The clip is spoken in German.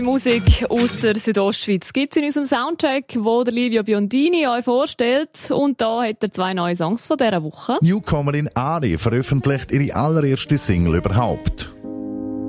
Musik aus der Südostschweiz gibt es in unserem Soundtrack, wo der Livio Biondini euch vorstellt. Und da hat er 2 neue Songs von dieser Woche. Newcomerin Ari veröffentlicht ihre allererste Single überhaupt.